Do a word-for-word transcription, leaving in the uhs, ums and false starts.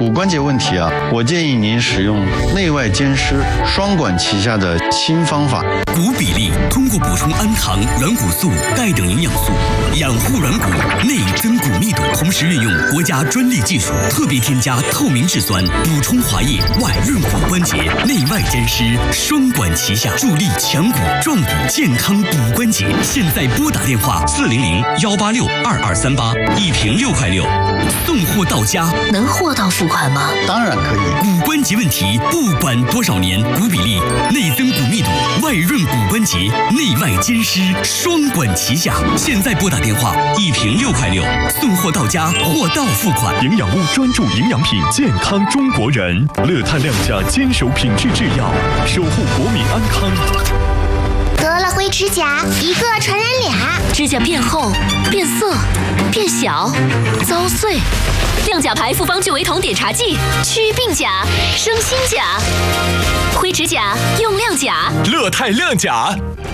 骨关节问题啊，我建议您使用内外兼施双管齐下的新方法。 骨比例通过补充氨糖、软骨素、钙等营养素，养护软骨，内增骨密度，同时运用国家专利技术，特别添加透明质酸，补充滑液，外润骨关节，内外兼施，双管齐下，助力强骨壮骨，健康骨关节。现在拨打电话四零零幺八六二二三八，一瓶六块六，送货到家。 能货到付款吗？ 当然可以。 骨关节问题，不管多少年，骨比例、内增骨密度、外润骨关节，内外兼施，双管齐下。现在拨打电话，一瓶六块六，送货到家，货到付款。 营养物专注营养品，健康中国人。乐泰亮价坚守品质制药，守护国民安康。 得了灰指甲，一个传染俩， 指甲变厚、变色、变小、遭碎。亮甲牌复方聚维酮碘茶剂，祛病甲，生新甲。灰指甲用亮甲。 乐泰亮甲。